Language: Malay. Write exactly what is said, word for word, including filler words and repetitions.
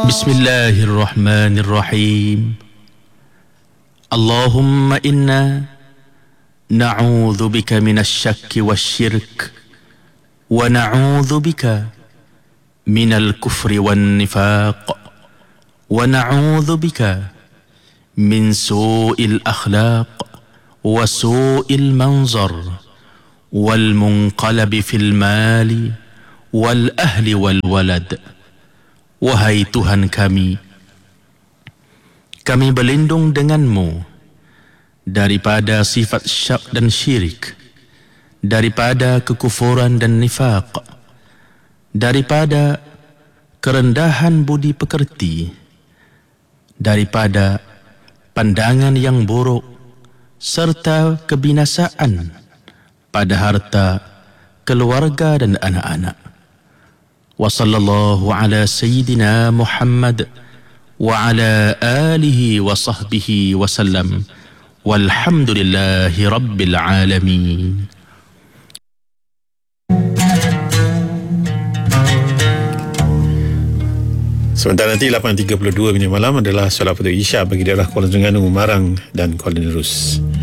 Bismillahirrahmanirrahim. Allahumma inna na'udzu bika minasy syakki wasyirk wa na'udzu bika minal kufri wan nifaq wa na'udzu bika min su'il akhlaq wa su'il manzar wal munqalabi fil mali wal ahli wal walad. Wahai Tuhan kami, kami berlindung denganmu daripada sifat syak dan syirik, daripada kekufuran dan nifaq, daripada kerendahan budi pekerti, daripada pandangan yang buruk, serta kebinasaan pada harta, keluarga dan anak-anak. Wa sallallahu ala sayyidina Muhammad wa ala alihi wa sahbihi wa sallam. Walhamdulillahi rabbil alamin. Sementara nanti lapan tiga puluh dua minit malam adalah solat fardu Isya bagi daerah Kuala Terengganu, Marang dan Kuala Nerus.